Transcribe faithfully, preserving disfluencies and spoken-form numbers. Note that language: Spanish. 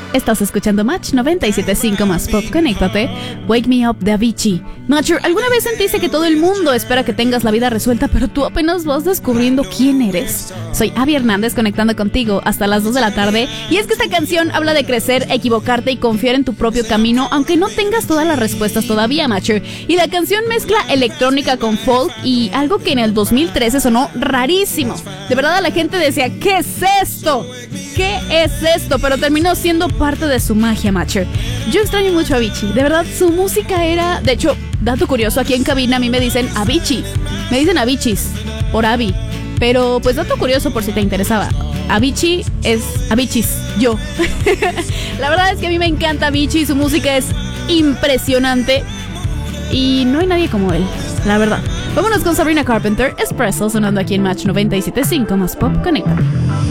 Estás escuchando Match noventa y siete punto cinco más Pop. Conéctate. Wake Me Up de Avicii. Matcher, ¿alguna vez sentiste que todo el mundo espera que tengas la vida resuelta, pero tú apenas vas descubriendo quién eres? Soy Abby Hernández, conectando contigo hasta las dos de la tarde. Y es que esta canción habla de crecer, equivocarte y confiar en tu propio camino, aunque no tengas todas las respuestas todavía, Matcher. Y la canción mezcla electrónica con folk y algo que en el dos mil trece sonó rarísimo. De verdad, la gente decía, ¿qué es esto? ¿Qué es esto? Pero terminó siendo parte de su magia, Matcher. Yo extraño mucho a Avicii. De verdad, su música era... De hecho, dato curioso, aquí en cabina a mí me dicen Avicii. Me dicen Aviciis, por Abby. Pero, pues, dato curioso por si te interesaba. Avicii es Aviciis, yo. La verdad es que a mí me encanta Avicii. Su música es impresionante. Y no hay nadie como él, la verdad. Vámonos con Sabrina Carpenter, Espresso, sonando aquí en Match noventa y siete punto cinco más Pop. Conecta.